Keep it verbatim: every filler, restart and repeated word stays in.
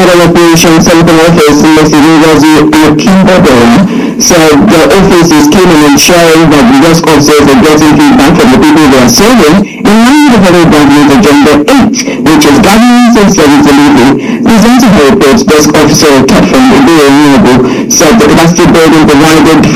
Special Operations Center Office, Mister Ngozi Akimbadon, said their offices came in ensuring that the rescue officers are getting feedback from the people they are serving in line with the federal government Agenda eight, which is governance and service delivery. Presenting her reports, Desk Officer Catherine Igwe said the capacity building provided